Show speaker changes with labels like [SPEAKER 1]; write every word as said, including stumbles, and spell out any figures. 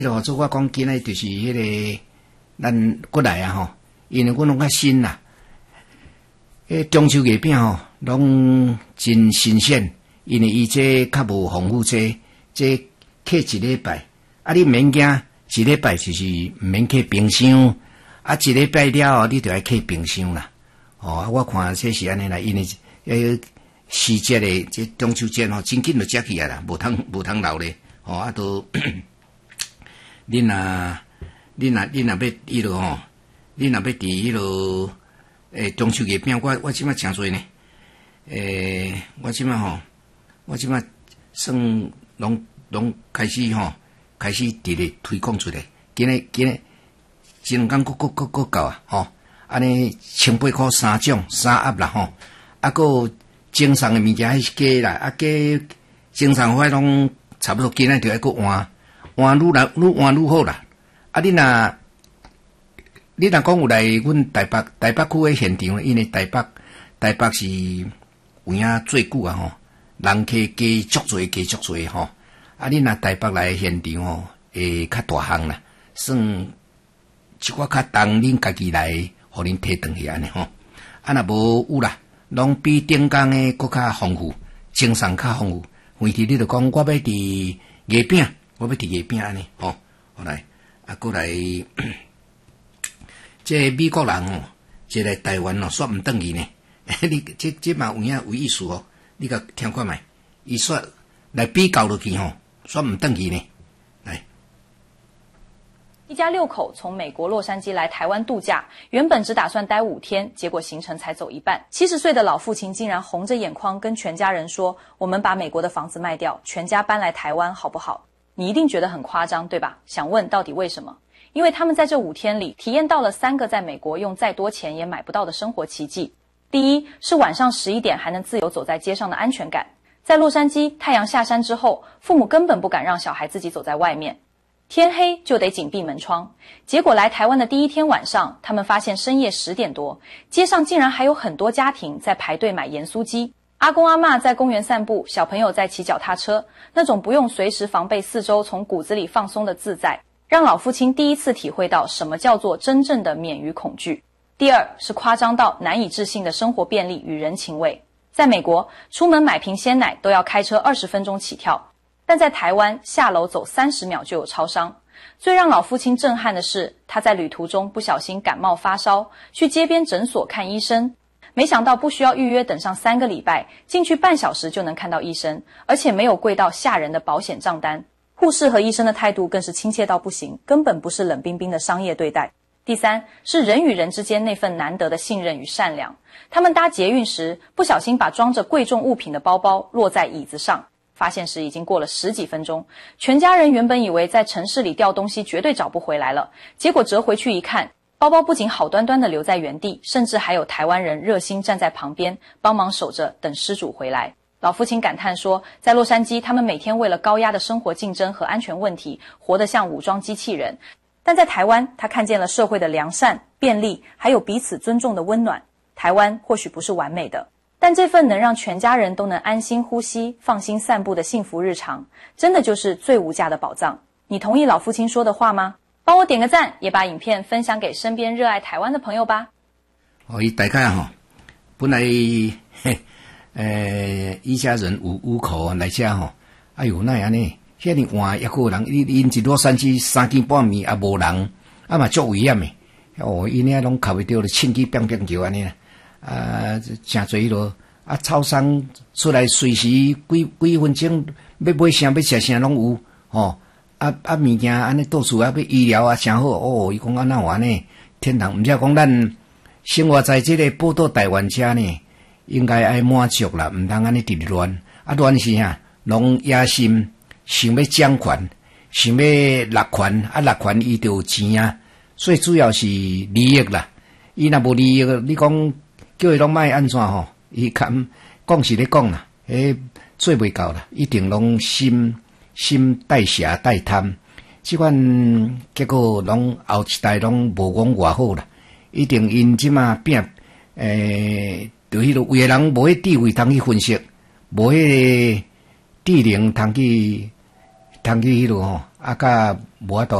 [SPEAKER 1] 就做我讲今仔就是迄、那个咱过来啊吼，因为阮拢较新啦。迄中秋月饼吼，拢真新鲜，因为伊这较无防腐剂，这刻一礼拜，啊你免惊，一礼拜就是毋免刻冰箱，啊一礼拜了你就要刻冰箱啦。哦，啊我看这是安尼啦，因为迄时节咧，这中秋节吼，真紧就食去啊啦，无通无通留咧，哦啊都。恁若恁若恁若要迄落吼，恁若要伫迄落诶中秋月饼，我我即摆诚侪呢。诶、欸，我即摆吼，我即摆算拢拢开始吼，开始伫咧推广出来。今日今日一两工，佫佫佫佫够啊吼！安尼千八箍三种三盒啦吼，啊佫精送诶物件迄是假啦，啊假精送货拢差不多今仔就要佫换。换愈来愈换愈好啦！啊，你若你若讲有来阮台北台北区诶现场，因为台北台北是有影最久啊吼，人客加足侪加足侪吼。啊，你若台北来现场吼，会较大项啦，算一寡较重，恁家己来，互恁摕转去安尼吼。啊，若无有啦，拢比顶工诶搁较丰富，精神较丰富。问题你著讲，我要伫月饼。我要伫月饼安尼，吼，好来，啊，过来，这美国人吼，这来台湾哦，煞毋转去呢。你这这嘛有影有意思哦，你甲听看觅，伊煞来比较落去吼，煞毋转去呢。来，
[SPEAKER 2] 一家六口从美国洛杉矶来台湾度假，原本只打算待五天，结果行程才走一半。七十岁的老父亲竟然红着眼眶跟全家人说：“我们把美国的房子卖掉，全家搬来台湾，好不好？”你一定觉得很夸张，对吧？想问到底为什么？因为他们在这五天里体验到了三个在美国用再多钱也买不到的生活奇迹。第一是晚上十一点还能自由走在街上的安全感。在洛杉矶，太阳下山之后，父母根本不敢让小孩自己走在外面，天黑就得紧闭门窗。结果来台湾的第一天晚上，他们发现深夜十点多，街上竟然还有很多家庭在排队买盐酥鸡。阿公阿嬷在公园散步，小朋友在骑脚踏车，那种不用随时防备四周从骨子里放松的自在，让老父亲第一次体会到什么叫做真正的免于恐惧。第二是夸张到难以置信的生活便利与人情味。在美国，出门买瓶鲜奶都要开车二十分钟起跳，但在台湾下楼走三十秒就有超商。最让老父亲震撼的是，他在旅途中不小心感冒发烧，去街边诊所看医生。没想到不需要预约，等上三个礼拜，进去半小时就能看到医生，而且没有贵到吓人的保险账单。护士和医生的态度更是亲切到不行，根本不是冷冰冰的商业对待。第三是人与人之间那份难得的信任与善良。他们搭捷运时，不小心把装着贵重物品的包包落在椅子上，发现时已经过了十几分钟。全家人原本以为在城市里掉东西绝对找不回来了，结果折回去一看，包包不仅好端端的留在原地，甚至还有台湾人热心站在旁边帮忙守着，等失主回来。老父亲感叹说，在洛杉矶，他们每天为了高压的生活竞争和安全问题，活得像武装机器人。但在台湾，他看见了社会的良善、便利，还有彼此尊重的温暖。台湾或许不是完美的，但这份能让全家人都能安心呼吸、放心散步的幸福日常，真的就是最无价的宝藏。你同意老父亲说的话吗？帮我点个赞，也把影片分享给身边热爱台湾的朋友吧。
[SPEAKER 1] 哦，伊大家吼，本来嘿，呃，一家人五五口来遮吼，哎呦，那安尼，遐尼换一个人，因因一洛杉矶三更半暝也无人，啊嘛足危险诶。哦，因遐拢靠袂着咧，趁机变变叫安尼啦，啊，诚侪咯，啊，超商出来随时几几分钟要买啥要食啥拢有，吼。啊啊！物件安尼到处啊，要医疗啊，诚好哦。伊讲啊，那有安尼天堂，毋则讲咱生活在这个宝岛台湾遮呢，应该爱满足啦，毋通安尼直乱。啊，乱是啥？拢野心，想要掌权，想要落权，啊，落权伊就有钱啊。所以主要是利益啦。伊若无利益，你讲叫伊拢莫安怎吼？伊敢讲是咧讲啦，迄做袂到啦，一定拢心。心带邪带贪，即款结果拢后一代拢无讲偌好啦。一定因即马变诶，就迄个有诶人无迄智慧通去分析，无迄个智能通去通去迄落吼，啊，甲无法度